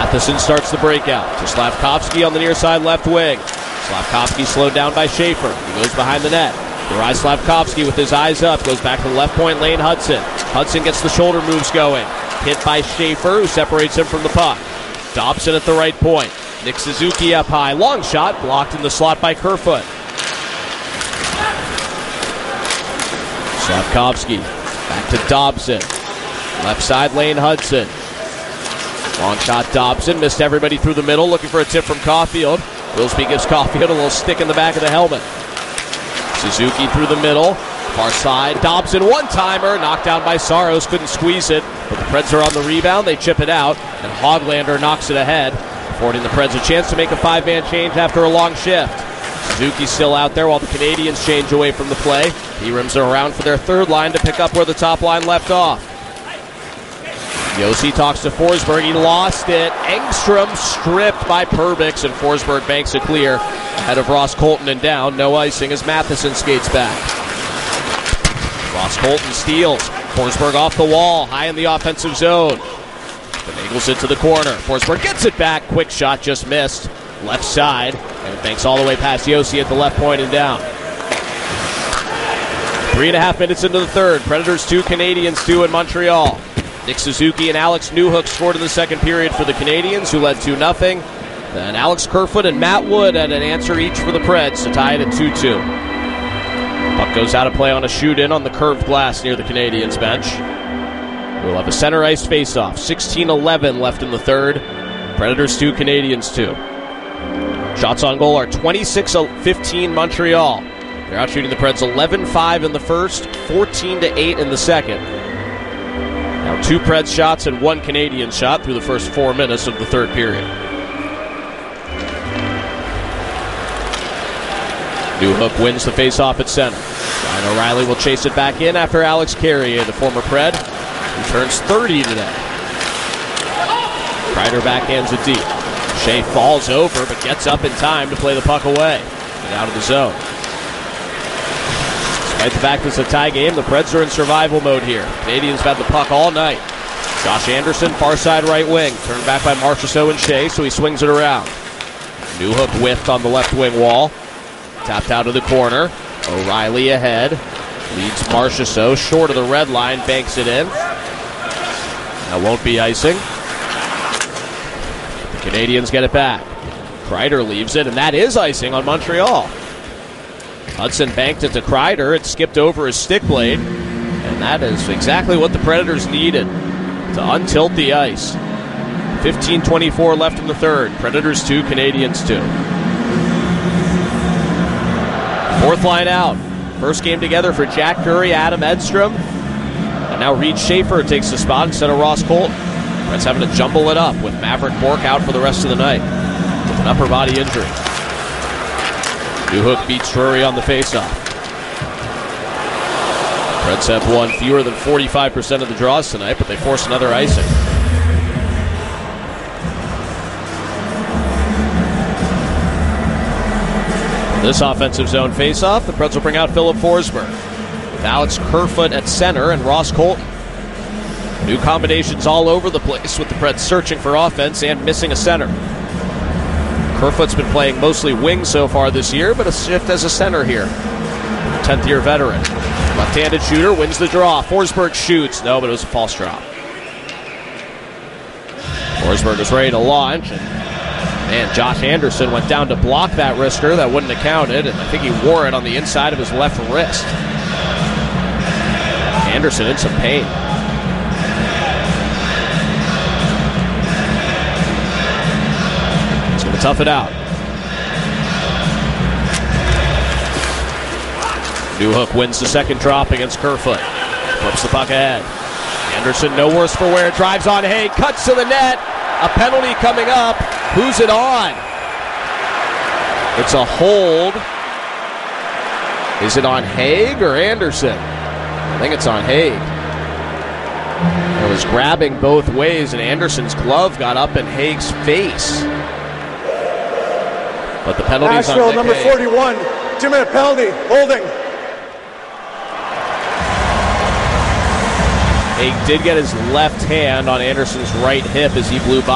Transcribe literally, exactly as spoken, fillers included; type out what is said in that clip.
Matheson starts the breakout to Slavkovsky on the near side left wing. Slavkovsky slowed down by Schaefer. He goes behind the net. Uri Slavkovsky with his eyes up goes back to the left point lane. Hudson. Hudson gets the shoulder moves going. Hit by Schaefer, who separates him from the puck. Dobson at the right point. Nick Suzuki up high. Long shot blocked in the slot by Kerfoot. Slavkovsky back to Dobson. Left side lane, Hudson. Long shot, Dobson. Missed everybody through the middle, looking for a tip from Caulfield. Wilsby gives Caulfield a little stick in the back of the helmet. Suzuki through the middle. Far side, Dobson, one-timer. Knocked down by Saros, couldn't squeeze it. But the Preds are on the rebound. They chip it out, and Hoglander knocks it ahead, affording the Preds a chance to make a five-man change after a long shift. Suzuki's still out there while the Canadians change away from the play. He rims it around for their third line to pick up where the top line left off. Josi talks to Forsberg. He lost it. Engstrom stripped by Perbix, and Forsberg banks it clear ahead of Ross Colton and down. No icing as Matheson skates back. Ross Colton steals. Forsberg off the wall, high in the offensive zone. Finagles it to the corner. Forsberg gets it back. Quick shot, just missed. Left side, and it banks all the way past Josi at the left point and down. Three and a half minutes into the third. Predators two, Canadians two in Montreal. Nick Suzuki and Alex Newhook scored in the second period for the Canadians, who led two nothing. Then Alex Kerfoot and Matt Wood had an answer each for the Preds to tie it at two two. Puck goes out of play on a shoot-in on the curved glass near the Canadians' bench. We'll have a center ice face-off. sixteen eleven left in the third. Predators two, Canadians two. Shots on goal are twenty-six fifteen Montreal. They're out shooting the Preds eleven five in the first, fourteen to eight in the second. Now two Preds shots and one Canadian shot through the first four minutes of the third period. Newhook wins the face-off at center. Ryan O'Reilly will chase it back in after Alex Carrier, the former Pred, who turns thirty today. Kreider backhands it deep. Shea falls over but gets up in time to play the puck away and out of the zone. Despite the fact it's a tie game, the Preds are in survival mode here. Canadians have had the puck all night. Josh Anderson, far side right wing. Turned back by Marchessault and Shea, so he swings it around. Newhook whiffed on the left wing wall. Tapped out of the corner. O'Reilly ahead. Leads Marchessault short of the red line. Banks it in. That won't be icing. The Canadians get it back. Kreider leaves it, and that is icing on Montreal. Hudson banked it to Kreider. It skipped over his stick blade. And that is exactly what the Predators needed to untilt the ice. fifteen twenty-four left in the third. Predators two, Canadians two. Fourth line out. First game together for Jack Curry, Adam Edstrom. And now Reed Schaefer takes the spot instead of Ross Colton. Preds having to jumble it up with Maverick Bourque out for the rest of the night with an upper body injury. Newhook beats Drury on the faceoff. Preds have won fewer than forty-five percent of the draws tonight, but they force another icing. This offensive zone faceoff, the Preds will bring out Philip Forsberg with Alex Kerfoot at center and Ross Colton. New combinations all over the place with the Preds searching for offense and missing a center. Kerfoot's been playing mostly wing so far this year, but a shift as a center here. tenth-year veteran. Left-handed shooter wins the draw. Forsberg shoots. No, but it was a false drop. Forsberg is ready to launch, and man, Josh Anderson went down to block that wrister. That wouldn't have counted, and I think he wore it on the inside of his left wrist. Anderson in some pain. He's going to tough it out. Newhook wins the second drop against Kerfoot. Flips the puck ahead. Anderson, no worse for wear, drives on Haig, cuts to the net. A penalty coming up. Who's it on? It's a hold. Is it on Haig or Anderson? I think it's on Haig. It was grabbing both ways, and Anderson's glove got up in Haig's face. But the penalty's on Nick number Haig. forty-one, two-minute penalty, holding. Haig did get his left hand on Anderson's right hip as he blew by.